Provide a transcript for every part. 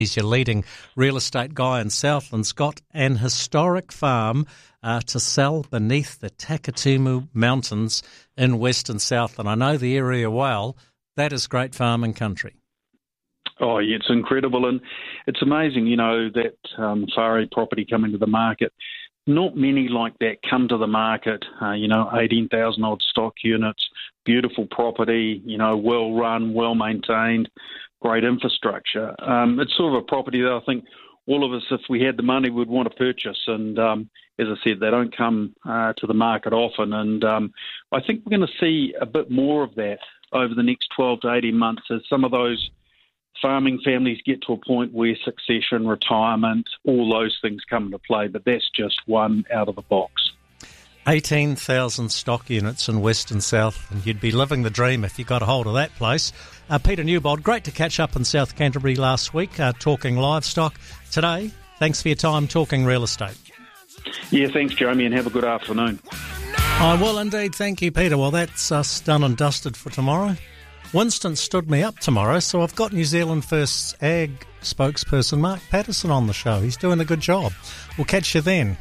He's your leading real estate guy in Southland's got an historic farm to sell beneath the Takatimu Mountains in Western Southland. I know the area well. That is great farming country. Oh, yeah, it's incredible. And it's amazing, that Whare property coming to the market. Not many like that come to the market, 18,000 odd stock units, beautiful property, well run, well maintained, great infrastructure. It's sort of a property that I think all of us, if we had the money, would want to purchase. And as I said, they don't come to the market often. And I think we're going to see a bit more of that over the next 12 to 18 months as some of those farming families get to a point where succession, retirement, all those things come into play. But that's just one out of the box. 18,000 stock units in Western South, and you'd be living the dream if you got a hold of that place. Peter Newbold, great to catch up in South Canterbury last week, talking livestock. Today, thanks for your time talking real estate. Yeah, thanks, Jeremy, and have a good afternoon. I will indeed. Thank you, Peter. Well, that's us done and dusted for tomorrow. Winston stood me up tomorrow, so I've got New Zealand First's Ag spokesperson Mark Patterson on the show. He's doing a good job. We'll catch you then.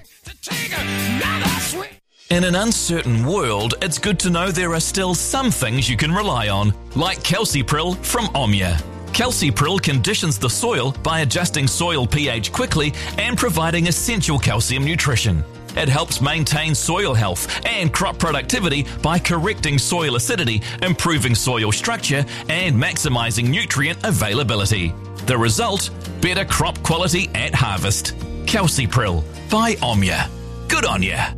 In an uncertain world, it's good to know there are still some things you can rely on, like Calcipril from Omnia. Calcipril conditions the soil by adjusting soil pH quickly and providing essential calcium nutrition. It helps maintain soil health and crop productivity by correcting soil acidity, improving soil structure, and maximising nutrient availability. The result? Better crop quality at harvest. Calcipril by Omnia. Good on ya.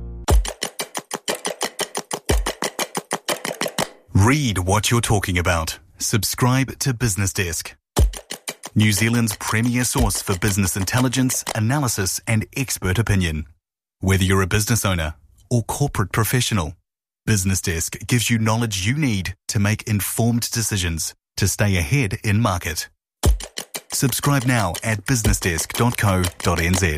Read what you're talking about. Subscribe to Business Desk, New Zealand's premier source for business intelligence, analysis, and expert opinion. Whether you're a business owner or corporate professional, Business Desk gives you knowledge you need to make informed decisions to stay ahead in market. Subscribe now at businessdesk.co.nz.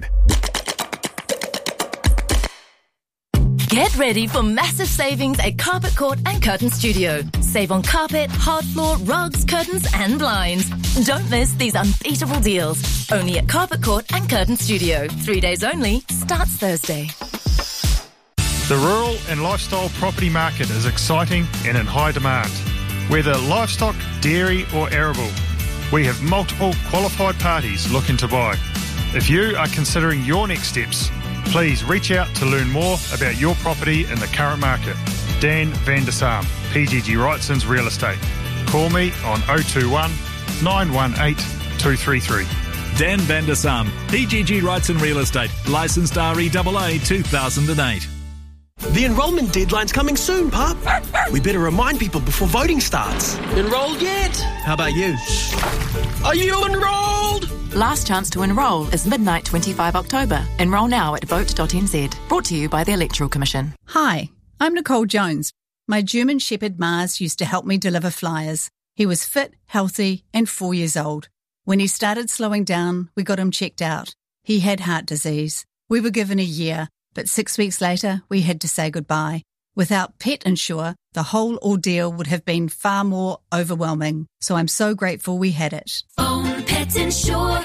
Get ready for massive savings at Carpet Court and Curtain Studio. Save on carpet, hard floor, rugs, curtains and blinds. Don't miss these unbeatable deals. Only at Carpet Court and Curtain Studio. 3 days only. Starts Thursday. The rural and lifestyle property market is exciting and in high demand. Whether livestock, dairy or arable, we have multiple qualified parties looking to buy. If you are considering your next steps, please reach out to learn more about your property in the current market. Dan van der Sam, PGG Wrightson's Real Estate. Call me on 021 918 233. Dan van der Sam, PGG Wrightson Real Estate, licensed REAA 2008. The enrolment deadline's coming soon, Pup. We better remind people before voting starts. Enrolled yet? How about you? Are you enrolled? Last chance to enrol is midnight 25 October. Enrol now at vote.nz. Brought to you by the Electoral Commission. Hi, I'm Nicole Jones. My German Shepherd Mars used to help me deliver flyers. He was fit, healthy, and 4 years old. When he started slowing down, we got him checked out. He had heart disease. We were given a year, but 6 weeks later, we had to say goodbye. Without Pet Insure, the whole ordeal would have been far more overwhelming. So I'm so grateful we had it. Phone Pet Insure.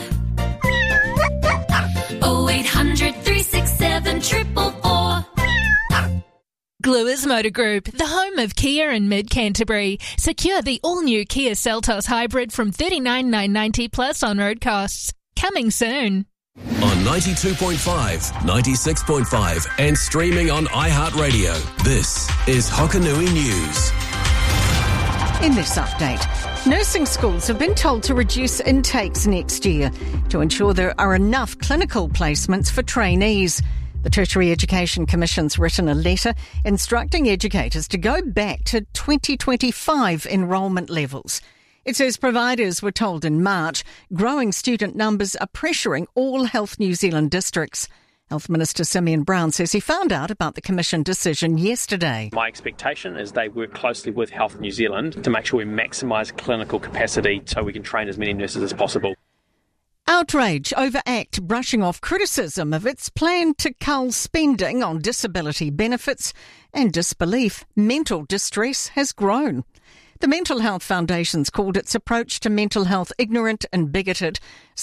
0800 367 444. Gluers Motor Group, the home of Kia in mid-Canterbury. Secure the all-new Kia Seltos Hybrid from $39,990 plus on-road costs. Coming soon. On 92.5, 96.5 and streaming on iHeartRadio. This is Hokanui News. In this update, nursing schools have been told to reduce intakes next year to ensure there are enough clinical placements for trainees. The Tertiary Education Commission's written a letter instructing educators to go back to 2025 enrolment levels. It says providers were told in March growing student numbers are pressuring all Health New Zealand districts. Health Minister Simeon Brown says he found out about the Commission decision yesterday. My expectation is they work closely with Health New Zealand to make sure we maximise clinical capacity so we can train as many nurses as possible. Outrage over ACT brushing off criticism of its plan to cull spending on disability benefits and disbelief mental distress has grown. The Mental Health Foundation's called its approach to mental health ignorant and bigoted.